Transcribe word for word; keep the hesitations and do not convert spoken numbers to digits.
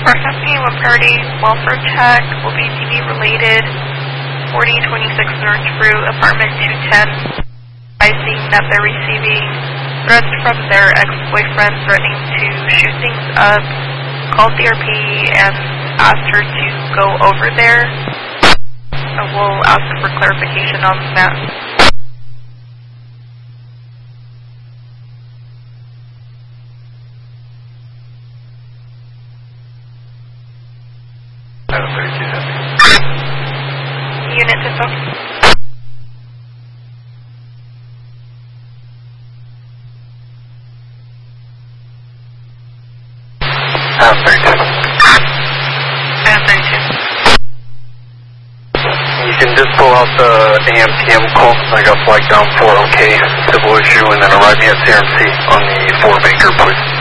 Park one priority welfare check will be T V related. forty twenty-six North Route, apartment two ten. Advising that they're receiving threats from their ex-boyfriend threatening to shoot things up. Called D R P and asked her to go over there. So we'll ask for clarification on that. Unit to phone. Adam thirty-two. Adam thirty-two. You can just pull out the A M T M call. I got flagged down for OK, civil issue, and then arrive me at C R M C on the four Baker, please.